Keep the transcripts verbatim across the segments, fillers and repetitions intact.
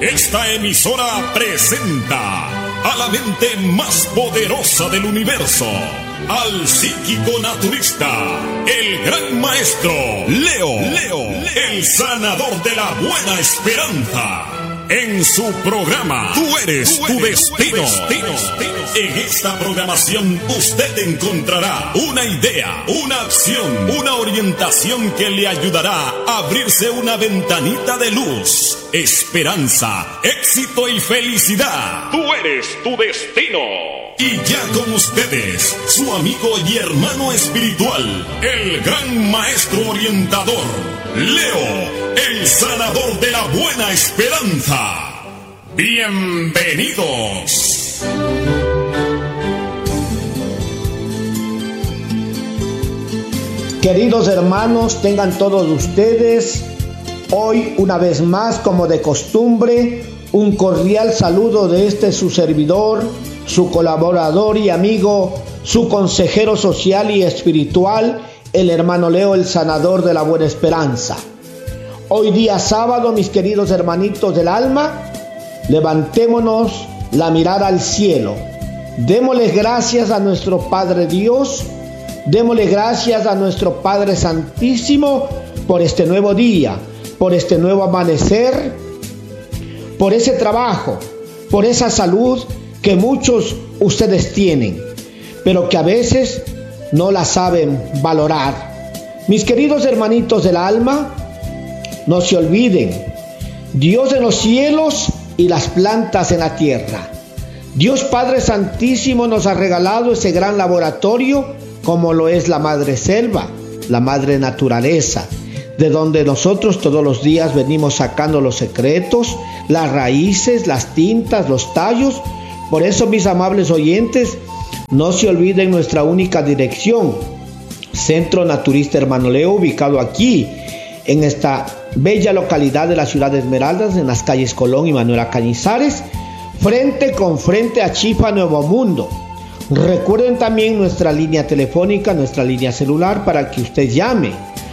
Esta emisora presenta a la mente más poderosa del universo, al psíquico naturista, el gran maestro Leo, Leo, el sanador de la buena esperanza. En su programa, Tú eres tu destino. En esta programación usted encontrará una idea, una acción, una orientación que le ayudará a abrirse una ventanita de luz, esperanza, éxito y felicidad. Tú eres tu destino. Y ya con ustedes, su amigo y hermano espiritual, el gran maestro orientador, Leo, el sanador de la buena esperanza. Bienvenidos. Queridos hermanos, tengan todos ustedes hoy una vez más, como de costumbre, un cordial saludo de este su servidor, su colaborador y amigo, su consejero social y espiritual, el hermano Leo, el sanador de la buena esperanza. Hoy día sábado, mis queridos hermanitos del alma, levantémonos la mirada al cielo. Démosle gracias a nuestro Padre Dios, démosle gracias a nuestro Padre Santísimo por este nuevo día, por este nuevo amanecer, por ese trabajo, por esa salud que muchos ustedes tienen, pero que a veces no la saben valorar. Mis queridos hermanitos del alma, no se olviden, Dios en los cielos y las plantas en la tierra. Dios Padre Santísimo nos ha regalado ese gran laboratorio como lo es la madre selva, la madre naturaleza, de donde nosotros todos los días venimos sacando los secretos, las raíces, las tintas, los tallos. Por eso, mis amables oyentes, no se olviden nuestra única dirección, Centro Naturista Hermano Leo, ubicado aquí, en esta bella localidad de la ciudad de Esmeraldas, en las calles Colón y Manuela Cañizares, frente con frente a Chifa Nuevo Mundo. Recuerden también nuestra línea telefónica, nuestra línea celular, para que usted llame,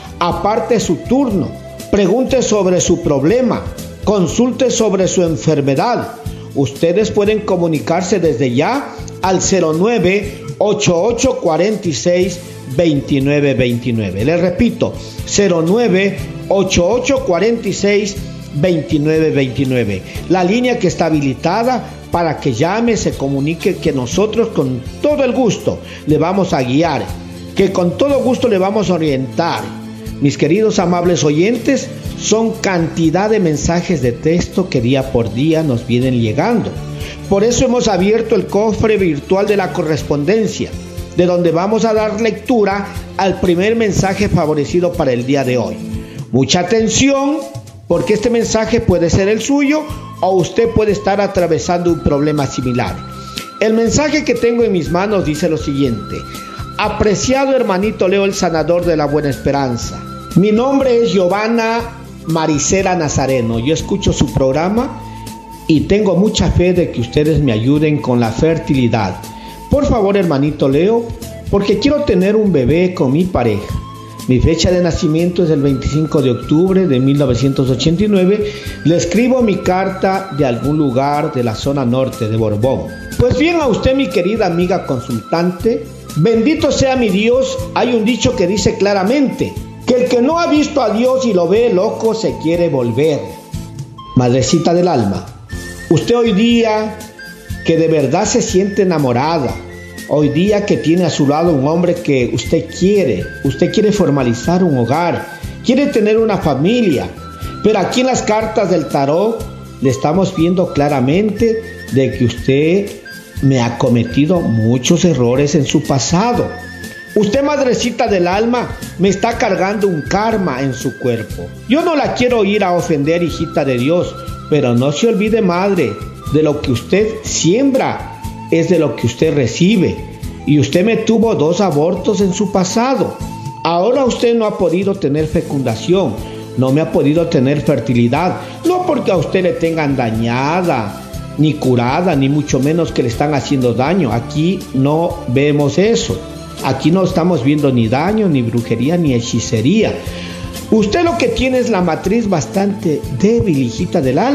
aparte su turno, pregunte sobre su problema, consulte sobre su enfermedad. Ustedes pueden comunicarse desde ya al cero nueve, ochenta y ocho, cuarenta y seis, veintinueve veintinueve. Les repito, cero nueve, ochenta y ocho, cuarenta y seis, veintinueve veintinueve. La línea que está habilitada para que llame, se comunique, que nosotros con todo el gusto le vamos a guiar, que con todo gusto le vamos a orientar. Mis queridos amables oyentes, son cantidad de mensajes de texto que día por día nos vienen llegando. Por eso hemos abierto el cofre virtual de la correspondencia, de donde vamos a dar lectura al primer mensaje favorecido para el día de hoy. Mucha atención, porque este mensaje puede ser el suyo o usted puede estar atravesando un problema similar. El mensaje que tengo en mis manos dice lo siguiente: apreciado hermanito Leo, el sanador de la buena esperanza. Mi nombre es Giovanna Maricela Nazareno. Yo escucho su programa y tengo mucha fe de que ustedes me ayuden con la fertilidad. Por favor, hermanito Leo, porque quiero tener un bebé con mi pareja. Mi fecha de nacimiento es el veinticinco de octubre de mil novecientos ochenta y nueve. Le escribo mi carta de algún lugar de la zona norte de Borbón. Pues bien, a usted, mi querida amiga consultante, bendito sea mi Dios. Hay un dicho que dice claramente que el que no ha visto a Dios y lo ve loco se quiere volver. Madrecita del alma, usted hoy día que de verdad se siente enamorada, hoy día que tiene a su lado un hombre que usted quiere, usted quiere formalizar un hogar, quiere tener una familia, pero aquí en las cartas del tarot le estamos viendo claramente de que usted me ha cometido muchos errores en su pasado. Usted, madrecita del alma, me está cargando un karma en su cuerpo. Yo no la quiero ir a ofender, hijita de Dios, pero no se olvide, madre, de lo que usted siembra es de lo que usted recibe. Y usted me tuvo dos abortos en su pasado. Ahora usted no ha podido tener fecundación, no me ha podido tener fertilidad, no porque a usted le tengan dañada, ni curada, ni mucho menos que le están haciendo daño. Aquí no vemos eso. Aquí no estamos viendo ni daño, ni brujería, ni hechicería. Usted lo que tiene es la matriz bastante débil, hijita del alma,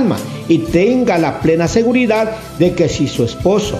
y tenga la plena seguridad de que si su esposo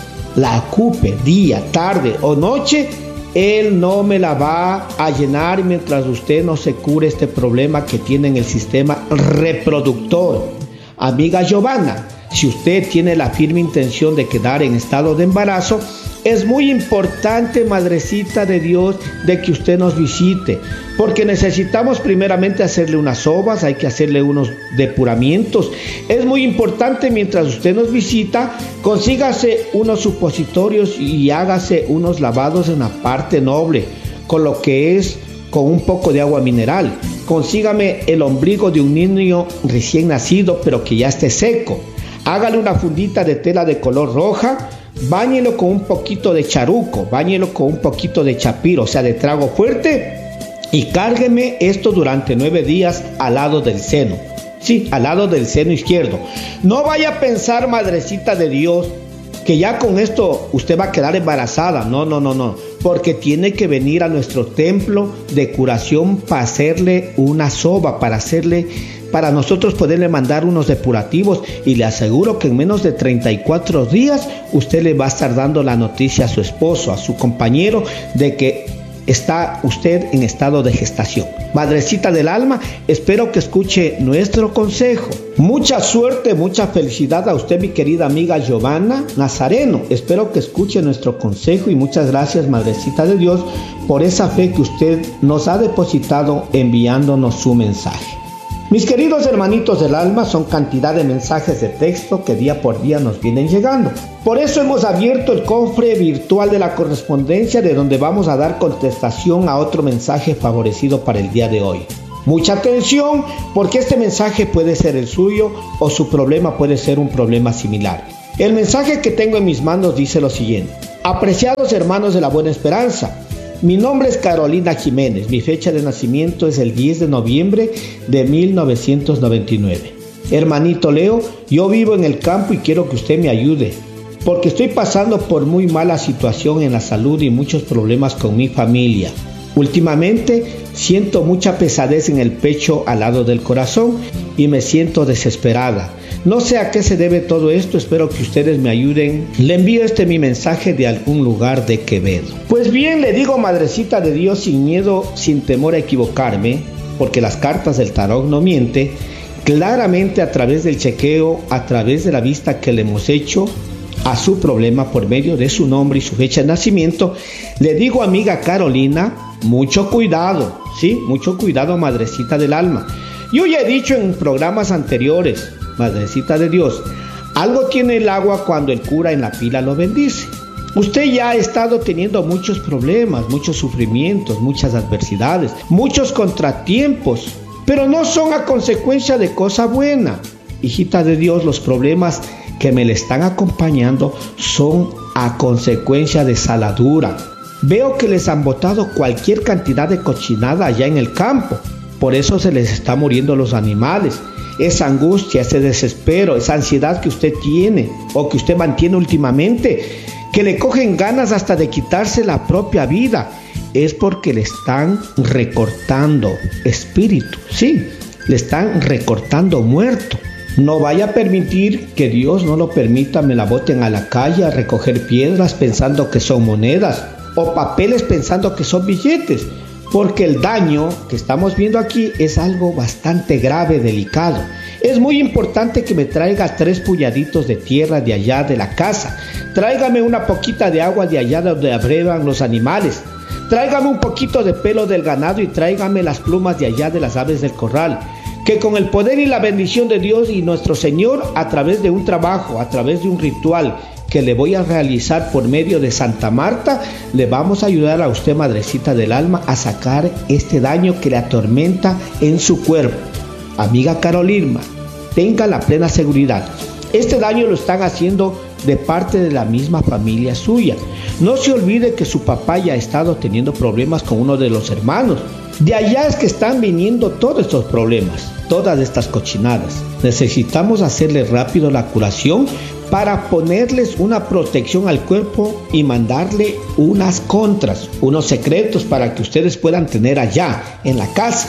la ocupe día, tarde o noche, él no me la va a llenar mientras usted no se cure este problema que tiene en el sistema reproductor. Amiga Giovanna, si usted tiene la firme intención de quedar en estado de embarazo, es muy importante, madrecita de Dios, de que usted nos visite, porque necesitamos primeramente hacerle unas sobas, hay que hacerle unos depuramientos. Es muy importante, mientras usted nos visita, consígase unos supositorios y hágase unos lavados en la parte noble, con lo que es con un poco de agua mineral. Consígame el ombligo de un niño recién nacido, pero que ya esté seco. Hágale una fundita de tela de color roja, báñelo con un poquito de charuco, báñelo con un poquito de chapiro, o sea, de trago fuerte, y cárgueme esto durante nueve días al lado del seno. Sí, al lado del seno izquierdo. No vaya a pensar, madrecita de Dios, que ya con esto usted va a quedar embarazada. No, no, no, no. Porque tiene que venir a nuestro templo de curación para hacerle una soba, para hacerle, para nosotros poderle mandar unos depurativos. Y le aseguro que en menos de treinta y cuatro días usted le va a estar dando la noticia a su esposo, a su compañero, de que está usted en estado de gestación. Madrecita del alma, espero que escuche nuestro consejo. Mucha suerte, mucha felicidad a usted, mi querida amiga Giovanna Nazareno. Espero que escuche nuestro consejo y muchas gracias, Madrecita de Dios, por esa fe que usted nos ha depositado enviándonos su mensaje. Mis queridos hermanitos del alma, son cantidad de mensajes de texto que día por día nos vienen llegando. Por eso hemos abierto el cofre virtual de la correspondencia, de donde vamos a dar contestación a otro mensaje favorecido para el día de hoy. Mucha atención, porque este mensaje puede ser el suyo o su problema puede ser un problema similar. El mensaje que tengo en mis manos dice lo siguiente: apreciados hermanos de la Buena Esperanza, mi nombre es Carolina Jiménez, mi fecha de nacimiento es el diez de noviembre de mil novecientos noventa y nueve. Hermanito Leo, yo vivo en el campo y quiero que usted me ayude, porque estoy pasando por muy mala situación en la salud y muchos problemas con mi familia. Últimamente siento mucha pesadez en el pecho al lado del corazón y me siento desesperada. No sé a qué se debe todo esto, espero que ustedes me ayuden. Le envío este mi mensaje de algún lugar de Quevedo. Pues bien, le digo, madrecita de Dios, sin miedo, sin temor a equivocarme, porque las cartas del tarot no miente, claramente a través del chequeo, a través de la vista que le hemos hecho a su problema por medio de su nombre y su fecha de nacimiento, le digo, amiga Carolina, mucho cuidado, sí, mucho cuidado, madrecita del alma. Yo ya he dicho en programas anteriores, Madrecita de Dios, algo tiene el agua cuando el cura en la pila lo bendice. Usted ya ha estado teniendo muchos problemas, muchos sufrimientos, muchas adversidades, muchos contratiempos, pero no son a consecuencia de cosa buena. Hijita de Dios, los problemas que me le están acompañando son a consecuencia de saladura. Veo que les han botado cualquier cantidad de cochinada allá en el campo, por eso se les está muriendo los animales. Esa angustia, ese desespero, esa ansiedad que usted tiene o que usted mantiene últimamente, que le cogen ganas hasta de quitarse la propia vida, es porque le están recortando espíritu, sí, le están recortando muerto. No vaya a permitir que Dios no lo permita, me la boten a la calle a recoger piedras pensando que son monedas o papeles pensando que son billetes. Porque el daño que estamos viendo aquí es algo bastante grave, delicado. Es muy importante que me traiga tres puñaditos de tierra de allá de la casa. Tráigame una poquita de agua de allá donde abrevan los animales. Tráigame un poquito de pelo del ganado y tráigame las plumas de allá de las aves del corral. Que con el poder y la bendición de Dios y nuestro Señor, a través de un trabajo, a través de un ritual que le voy a realizar por medio de Santa Marta, le vamos a ayudar a usted, madrecita del alma, a sacar este daño que le atormenta en su cuerpo. Amiga Carolina, tenga la plena seguridad. Este daño lo están haciendo de parte de la misma familia suya. No se olvide que su papá ya ha estado teniendo problemas con uno de los hermanos. De allá es que están viniendo todos estos problemas, todas estas cochinadas. Necesitamos hacerle rápido la curación para ponerles una protección al cuerpo y mandarle unas contras, unos secretos para que ustedes puedan tener allá en la casa.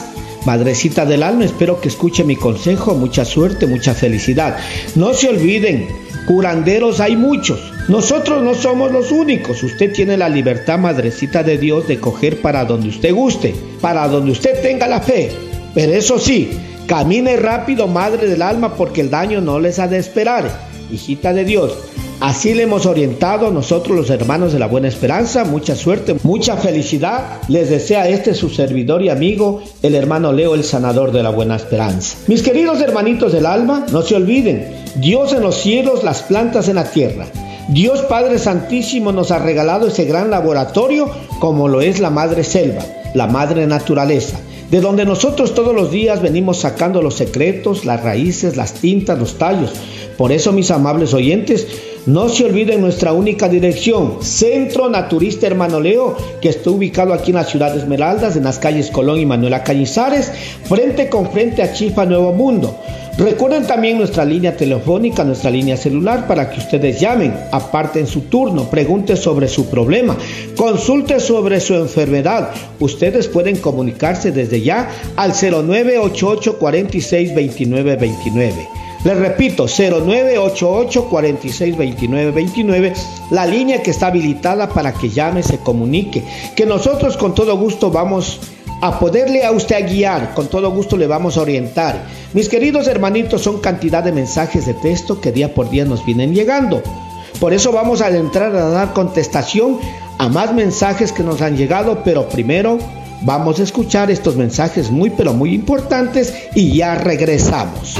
Madrecita del alma, espero que escuche mi consejo. Mucha suerte, mucha felicidad. No se olviden, curanderos hay muchos. Nosotros no somos los únicos. Usted tiene la libertad, Madrecita de Dios, de coger para donde usted guste, para donde usted tenga la fe. Pero eso sí, camine rápido, Madre del alma, porque el daño no les ha de esperar. Hijita de Dios, así le hemos orientado nosotros los hermanos de la Buena Esperanza. Mucha suerte, mucha felicidad les desea este su servidor y amigo, el hermano Leo, el sanador de la Buena Esperanza. Mis queridos hermanitos del alma, no se olviden, Dios en los cielos, las plantas en la tierra. Dios Padre Santísimo nos ha regalado ese gran laboratorio como lo es la Madre Selva, la Madre Naturaleza, de donde nosotros todos los días venimos sacando los secretos, las raíces, las tintas, los tallos. Por eso, mis amables oyentes, no se olviden nuestra única dirección, Centro Naturista Hermano Leo, que está ubicado aquí en la ciudad de Esmeraldas, en las calles Colón y Manuela Cañizares, frente con frente a Chifa Nuevo Mundo. Recuerden también nuestra línea telefónica, nuestra línea celular, para que ustedes llamen, aparten su turno, pregunten sobre su problema, consulten sobre su enfermedad. Ustedes pueden comunicarse desde ya al cero nueve ocho ocho, cuatro seis, dos nueve dos nueve. Les repito, cero nueve ocho ocho, cuatro seis, dos nueve dos nueve, la línea que está habilitada para que llame, se comunique, que nosotros con todo gusto vamos a poderle a usted a guiar, con todo gusto le vamos a orientar. Mis queridos hermanitos, son cantidad de mensajes de texto que día por día nos vienen llegando. Por eso vamos a entrar a dar contestación a más mensajes que nos han llegado, pero primero vamos a escuchar estos mensajes muy pero muy importantes y ya regresamos.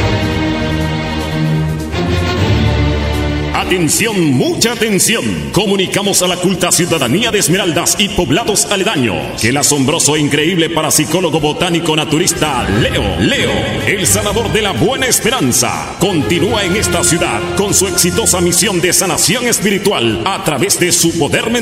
Atención, mucha atención. Comunicamos a la culta ciudadanía de Esmeraldas y poblados aledaños que el asombroso e increíble parapsicólogo botánico naturista Leo, Leo, el sanador de la Buena Esperanza, continúa en esta ciudad con su exitosa misión de sanación espiritual a través de su poder mental.